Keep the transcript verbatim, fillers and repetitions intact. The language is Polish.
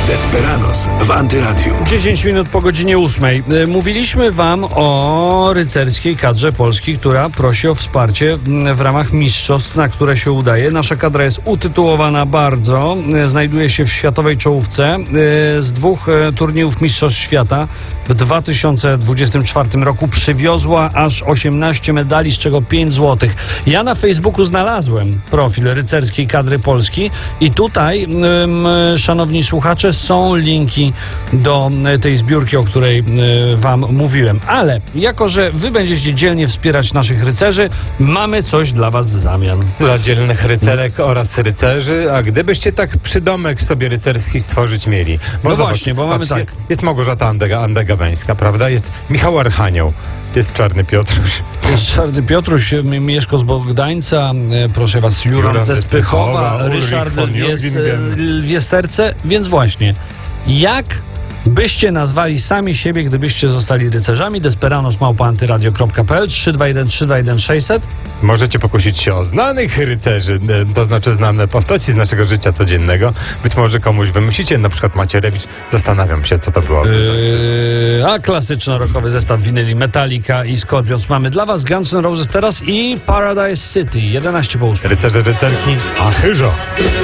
Desperados w Antyradiu. dziesięć minut po godzinie ósmej. Mówiliśmy wam o rycerskiej kadrze Polski, która prosi o wsparcie w ramach mistrzostw, na które się udaje. Nasza kadra jest utytułowana bardzo. Znajduje się w światowej czołówce. Z dwóch turniejów mistrzostw świata w dwa tysiące dwudziestym czwartym roku przywiozła aż osiemnaście medali, z czego pięć złotych. Ja na Facebooku znalazłem profil rycerskiej kadry Polski i tutaj, szanowni słuchacze, są linki do tej zbiórki, o której wam mówiłem. Ale jako, że wy będziecie dzielnie wspierać naszych rycerzy, mamy coś dla was w zamian. Dla dzielnych rycerek oraz rycerzy, a gdybyście tak przydomek sobie rycerski stworzyć mieli. Bo No zobacz, właśnie, bo mamy patrz, tak. Jest, jest Małgorzata Andega, Andegaweńska, prawda? Jest Michał Archanioł, jest Czarny Piotruś. Jest Czarny Piotruś, Mieszko z Bogdańca, proszę was, Juran Juran ze ze Spychowa, Spychowa, Ryszard Ulrich von Wies, Jugendem. Lwie Serce. Więc właśnie, jak byście nazwali sami siebie, gdybyście zostali rycerzami? Desperados małpa antyradio kropka p l, trzy dwa jeden trzy dwa jeden sześćset. Możecie pokusić się o znanych rycerzy, to znaczy znane postaci z naszego życia codziennego. Być może komuś wymyślicie, na przykład Macierewicz. Zastanawiam się, co to było. Yy, a klasyczno-rockowy zestaw winyli Metallica i Scorpions mamy dla was. Guns N' Roses teraz i Paradise City, jedenaście po ósmej. Rycerze, rycerki, a chyżo!